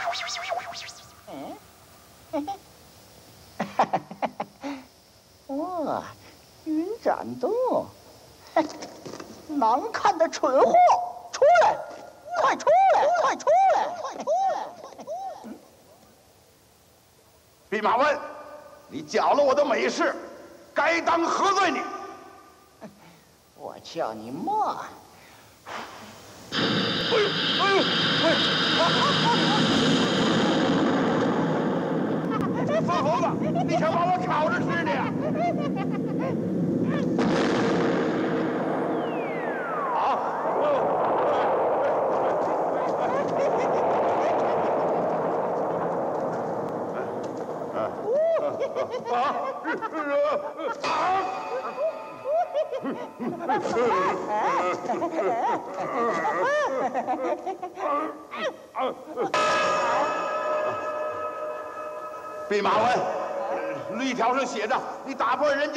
哇，云展动，难看的蠢货，出来！快出来！快出来！快出来！ 弼马温，你搅了我的美事，该当何罪你？ 我叫你莫。 哎呦哎呦哎！死猴子，你想把我烤着吃你？啊！弼马温，律条上写着，你打破人家